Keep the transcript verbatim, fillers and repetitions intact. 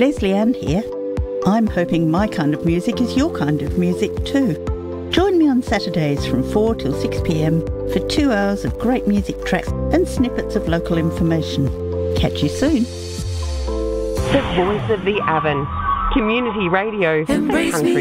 Leslie Ann here. I'm hoping my kind of music is your kind of music too. Join me on Saturdays from four till six p m for two hours of great music tracks and snippets of local information. Catch you soon. The voice of the Avon. Community radio for country